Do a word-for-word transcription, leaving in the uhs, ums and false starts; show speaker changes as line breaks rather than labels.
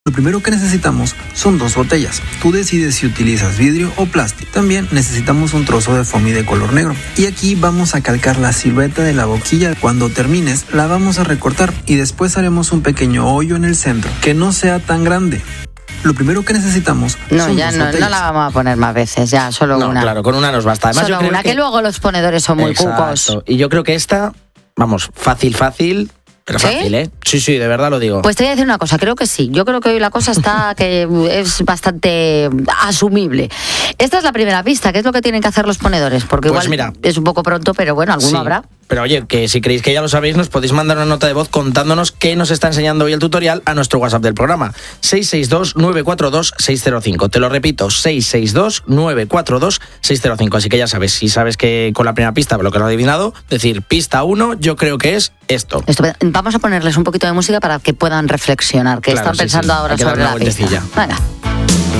Lo primero que necesitamos son dos botellas. Tú decides si utilizas vidrio o plástico. También necesitamos un trozo de foamy de color negro. Y aquí vamos a calcar la silueta de la boquilla. Cuando termines, la vamos a recortar y después haremos un pequeño hoyo en el centro, que no sea tan grande. Lo primero que necesitamos
no,
son
ya
dos
no,
botellas.
no la vamos a poner más veces, ya solo
no,
una.
Claro, con una nos basta. Además,
solo
yo creo
una, que... que luego los ponedores son muy
Exacto.
cucos.
Y yo creo que esta, vamos, fácil, fácil. Pero
¿Sí?
fácil, ¿eh? Sí, sí, de verdad lo digo.
Pues te voy a decir una cosa, creo que sí. Yo creo que hoy la cosa está que es bastante asumible. Esta es la primera pista, ¿qué es lo que tienen que hacer los ponedores? Porque
Pues
igual
mira,
es un poco pronto, pero bueno, alguno
sí,
habrá.
Pero oye, que si creéis que ya lo sabéis, nos podéis mandar una nota de voz contándonos qué nos está enseñando hoy el tutorial a nuestro WhatsApp del programa. seis seis dos, nueve cuatro dos, seis cero cinco. Te lo repito, seis seis dos, nueve cuatro dos, seis cero cinco. Así que ya sabes, si sabes que con la primera pista, lo que lo has adivinado, decir pista uno, yo creo que es esto.
esto. Vamos a ponerles un poquito de música para que puedan reflexionar, que
Claro,
están
sí,
pensando
sí.
ahora
Hay que
sobre
darle
la
una
pista.
vueltecilla.
Venga.